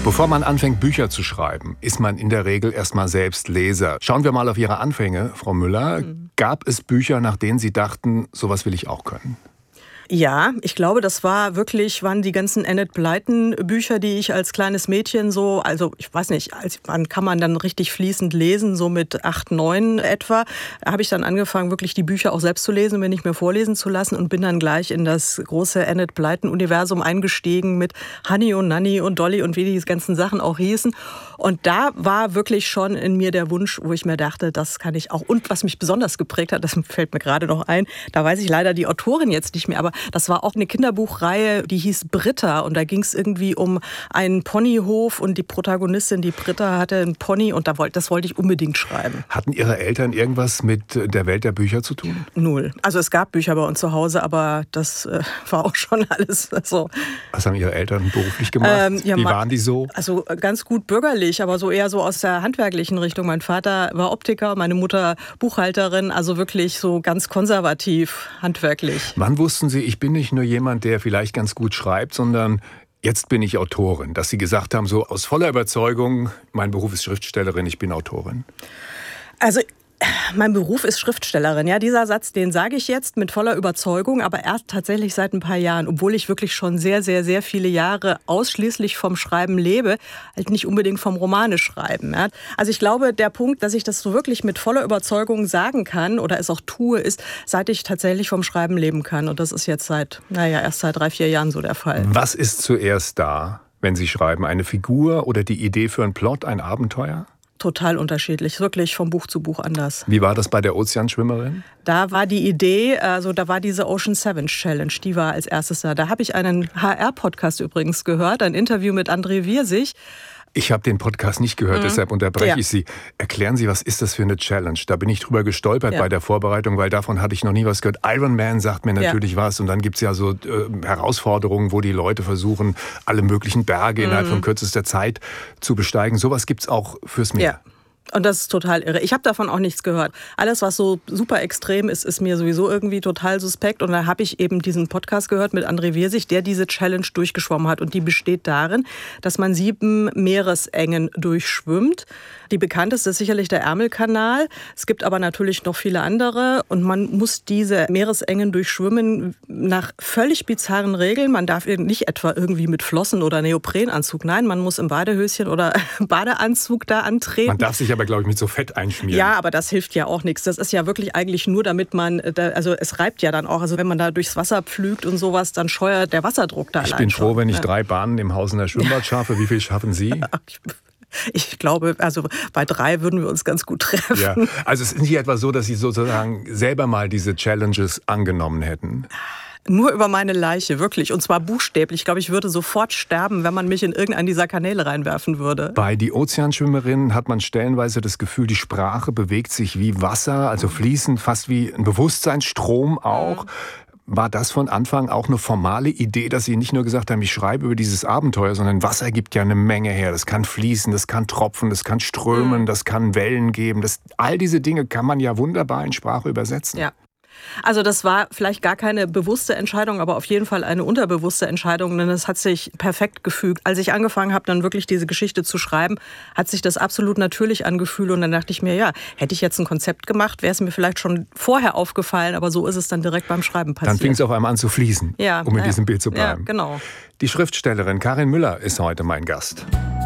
Bevor man anfängt, Bücher zu schreiben, ist man in der Regel erstmal selbst Leser. Schauen wir mal auf Ihre Anfänge, Frau Müller. Gab es Bücher, nach denen Sie dachten, sowas will ich auch können? Ja, ich glaube, das waren die ganzen Enid Blyton Bücher, die ich als kleines Mädchen so, also ich weiß nicht, wann kann man dann richtig fließend lesen, so mit 8, 9 etwa, habe ich dann angefangen, wirklich die Bücher auch selbst zu lesen, mir nicht mehr vorlesen zu lassen und bin dann gleich in das große Enid Blyton Universum eingestiegen mit Honey und Nanny und Dolly und wie die ganzen Sachen auch hießen. Und da war wirklich schon in mir der Wunsch, wo ich mir dachte, das kann ich auch. Und was mich besonders geprägt hat, das fällt mir gerade noch ein, da weiß ich leider die Autorin jetzt nicht mehr, aber das war auch eine Kinderbuchreihe, die hieß Britta. Und da ging es irgendwie um einen Ponyhof und die Protagonistin, die Britta, hatte einen Pony und das wollte ich unbedingt schreiben. Hatten Ihre Eltern irgendwas mit der Welt der Bücher zu tun? Null. Also es gab Bücher bei uns zu Hause, aber das war auch schon alles so. Was haben Ihre Eltern beruflich gemacht? Wie waren die so? Also ganz gut bürgerlich, aber so eher so aus der handwerklichen Richtung. Mein Vater war Optiker, meine Mutter Buchhalterin, also wirklich so ganz konservativ, handwerklich. Wann wussten Sie, ich bin nicht nur jemand, der vielleicht ganz gut schreibt, sondern jetzt bin ich Autorin? Dass Sie gesagt haben, so aus voller Überzeugung, mein Beruf ist Schriftstellerin, ich bin Autorin. Also mein Beruf ist Schriftstellerin. Ja, dieser Satz, den sage ich jetzt mit voller Überzeugung, aber erst tatsächlich seit ein paar Jahren, obwohl ich wirklich schon sehr, sehr, sehr viele Jahre ausschließlich vom Schreiben lebe, halt nicht unbedingt vom Romane schreiben. Ja. Also ich glaube, der Punkt, dass ich das so wirklich mit voller Überzeugung sagen kann oder es auch tue, ist, seit ich tatsächlich vom Schreiben leben kann. Und das ist jetzt erst seit 3, 4 Jahren so der Fall. Was ist zuerst da, wenn Sie schreiben? Eine Figur oder die Idee für einen Plot, ein Abenteuer? Total unterschiedlich, wirklich vom Buch zu Buch anders. Wie war das bei der Ozeanschwimmerin? Da war die Idee, da war diese Ocean 7 Challenge, die war als erstes da. Da habe ich einen HR-Podcast übrigens gehört, ein Interview mit André Wirsig. Ich habe den Podcast nicht gehört, deshalb unterbreche ich Sie. Erklären Sie, was ist das für eine Challenge? Da bin ich drüber gestolpert bei der Vorbereitung, weil davon hatte ich noch nie was gehört. Iron Man sagt mir natürlich was und dann gibt es ja so Herausforderungen, wo die Leute versuchen, alle möglichen Berge innerhalb von kürzester Zeit zu besteigen. Sowas gibt es auch fürs Meer. Ja. Und das ist total irre. Ich habe davon auch nichts gehört. Alles, was so super extrem ist, ist mir sowieso irgendwie total suspekt. Und da habe ich eben diesen Podcast gehört mit André Wirsig, der diese Challenge durchgeschwommen hat. Und die besteht darin, dass man 7 Meeresengen durchschwimmt. Die bekannteste ist sicherlich der Ärmelkanal. Es gibt aber natürlich noch viele andere. Und man muss diese Meeresengen durchschwimmen nach völlig bizarren Regeln. Man darf nicht etwa irgendwie mit Flossen oder Neoprenanzug. Nein, man muss im Badehöschen oder Badeanzug da antreten. Man darf sich aber, glaube ich, mit so Fett einschmieren. Ja, aber das hilft ja auch nichts. Das ist ja wirklich eigentlich nur, damit man, also es reibt ja dann auch. Also wenn man da durchs Wasser pflügt und sowas, dann scheuert der Wasserdruck da allein. Ich bin froh, wenn ich 3 Bahnen im Haus in der Schwimmbad schaffe. Wie viel schaffen Sie? Ich glaube, also bei 3 würden wir uns ganz gut treffen. Ja. Also es ist nicht etwa so, dass Sie sozusagen selber mal diese Challenges angenommen hätten? Nur über meine Leiche, wirklich. Und zwar buchstäblich. Ich glaube, ich würde sofort sterben, wenn man mich in irgendeinen dieser Kanäle reinwerfen würde. Bei Die Ozeanschwimmerin hat man stellenweise das Gefühl, die Sprache bewegt sich wie Wasser, also fließend, fast wie ein Bewusstseinsstrom auch. War das von Anfang auch eine formale Idee, dass Sie nicht nur gesagt haben, ich schreibe über dieses Abenteuer, sondern Wasser gibt ja eine Menge her. Das kann fließen, das kann tropfen, das kann strömen, das kann Wellen geben. All diese Dinge kann man ja wunderbar in Sprache übersetzen. Ja. Also das war vielleicht gar keine bewusste Entscheidung, aber auf jeden Fall eine unterbewusste Entscheidung, denn es hat sich perfekt gefügt. Als ich angefangen habe, dann wirklich diese Geschichte zu schreiben, hat sich das absolut natürlich angefühlt und dann dachte ich mir, ja, hätte ich jetzt ein Konzept gemacht, wäre es mir vielleicht schon vorher aufgefallen, aber so ist es dann direkt beim Schreiben passiert. Dann fing es auf einmal an zu fließen, um in diesem Bild zu bleiben. Ja, genau. Die Schriftstellerin Karin Müller ist heute mein Gast.